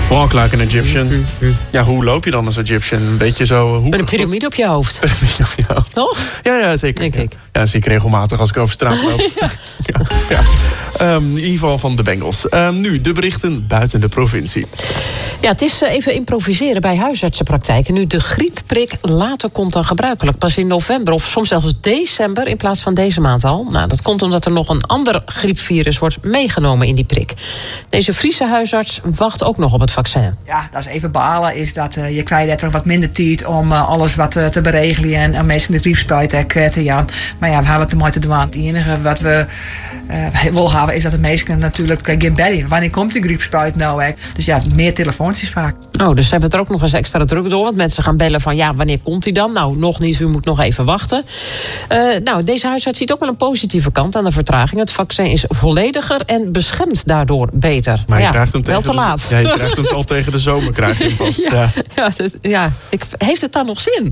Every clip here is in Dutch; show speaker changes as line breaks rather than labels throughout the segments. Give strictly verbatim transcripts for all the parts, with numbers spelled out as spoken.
Walk like an Egyptian. Mm-hmm. Ja, hoe loop je dan als Egyptian? Een beetje zo...
Met een piramide op je hoofd.
Piramide op je hoofd.
Toch?
Ja, ja, zeker.
Denk
ja.
ik.
Ja, dat zie ik regelmatig als ik over straat loop.
ja.
ja, ja. Um, in ieder geval van de Bengals. Um, nu, de berichten buiten de provincie.
Ja, het is even improviseren bij huisartsenpraktijken. Nu de griepprik later komt dan gebruikelijk. Pas in november of soms zelfs december in plaats van deze maand al. Nou, dat komt omdat er nog een ander griepvirus wordt meegenomen in die prik. Deze Friese huisarts wacht ook nog op het vaccin.
Ja, dat is even balen. Is dat uh, je krijgt er wat minder tijd om uh, alles wat uh, te beregelen en uh, mensen de griepspuit uh, te gaan. Maar ja, we hebben het er maar te doen. Het enige wat we uh, willen hebben is dat de mensen natuurlijk uh, geen bedden. Wanneer komt die griepspuit nou? Hè? Dus ja, meer telefoontjes vaak.
Oh, dus ze hebben het er ook nog eens extra druk door. Want mensen gaan bellen van ja, wanneer komt hij dan? Nou, nog niet, u moet nog even wachten. Uh, nou, deze huisarts ziet ook wel een positieve kant aan de vertraging. Het vaccin is vollediger en beschermt daardoor beter.
Maar je
ja,
krijgt hem
wel
tegen
te laat.
De, ja, je krijgt hem al tegen de zomer, krijg je hem pas.
ja,
ja.
Ja, dat, ja. Ik, heeft het dan nog zin?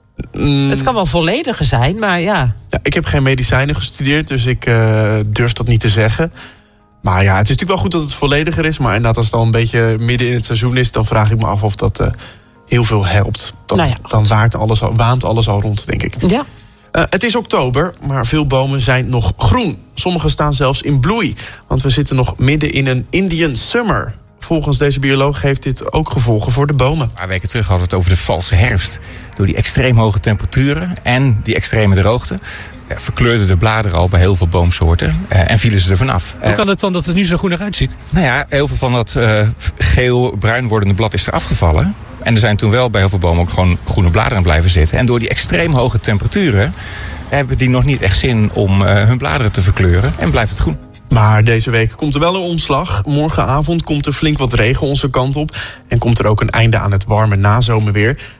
Mm. Het kan wel vollediger zijn, maar ja.
ja ik heb geen medicijnen gestudeerd, dus ik uh, durf dat niet te zeggen. Maar ja, het is natuurlijk wel goed dat het vollediger is. Maar inderdaad, als het al een beetje midden in het seizoen is, dan vraag ik me af of dat uh, heel veel helpt. Dan,
nou ja,
dan waart alles al, waant alles al rond, denk ik.
Ja.
Uh, het is oktober, maar veel bomen zijn nog groen. Sommige staan zelfs in bloei. Want we zitten nog midden in een Indian Summer. Volgens deze bioloog heeft dit ook gevolgen voor de bomen.
Een paar weken terug hadden we het over de valse herfst. Door die extreem hoge temperaturen en die extreme droogte verkleurden de bladeren al bij heel veel boomsoorten uh, en vielen ze er vanaf.
Hoe kan het dan dat het nu zo groenig uitziet?
Nou ja, heel veel van dat uh, geel-bruin wordende blad is er afgevallen. En er zijn toen wel bij heel veel bomen ook gewoon groene bladeren blijven zitten. En door die extreem hoge temperaturen hebben die nog niet echt zin om uh, hun bladeren te verkleuren en blijft het groen.
Maar deze week komt er wel een omslag. Morgenavond komt er flink wat regen onze kant op. En komt er ook een einde aan het warme nazomerweer.